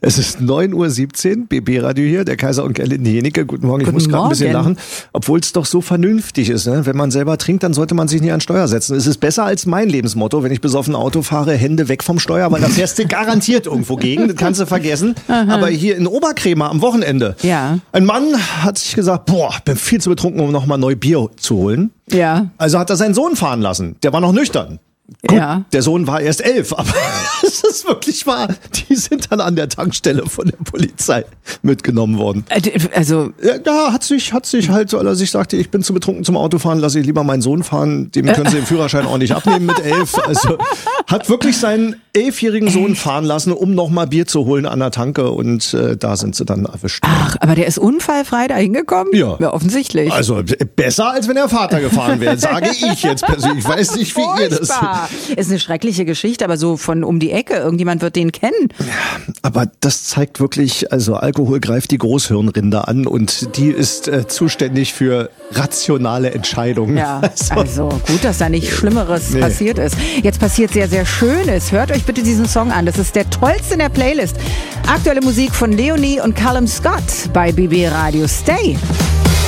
Es ist 9:17 Uhr, BB Radio hier, der Kaiser und Gerlinde Jenike. Guten Morgen, ich muss gerade ein bisschen lachen, obwohl es doch so vernünftig ist. Ne? Wenn man selber trinkt, dann sollte man sich nicht an Steuer setzen. Es ist besser als mein Lebensmotto, wenn ich besoffen Auto fahre, Hände weg vom Steuer, weil da fährst du garantiert irgendwo gegen, das kannst du vergessen. Aber hier in Oberkrämer am Wochenende, ein Mann hat sich gesagt, bin viel zu betrunken, um nochmal neu Bier zu holen. Ja. Also hat er seinen Sohn fahren lassen, der war noch nüchtern. Gut, der Sohn war erst 11, aber es ist wirklich wahr. Die sind dann an der Tankstelle von der Polizei mitgenommen worden. Also ja, hat sich halt so, als ich sagte, ich bin zu betrunken zum Autofahren, lasse ich lieber meinen Sohn fahren. Dem können sie den Führerschein auch nicht abnehmen mit 11. Also hat wirklich seinen 11-jährigen Sohn fahren lassen, um nochmal Bier zu holen an der Tanke und da sind sie dann erwischt. Ach, aber der ist unfallfrei da hingekommen? Ja, offensichtlich. Also besser, als wenn der Vater gefahren wäre, sage ich jetzt persönlich. Ich weiß nicht, wie ihr das... Ist eine schreckliche Geschichte, aber so von um die Ecke, irgendjemand wird den kennen. Ja, aber das zeigt wirklich, also Alkohol greift die Großhirnrinde an und die ist zuständig für rationale Entscheidungen. Ja, also gut, dass da nicht Schlimmeres passiert ist. Jetzt passiert sehr, sehr Schönes. Hört euch bitte diesen Song an. Das ist der tollste in der Playlist. Aktuelle Musik von Leonie und Callum Scott bei BB Radio. Stay!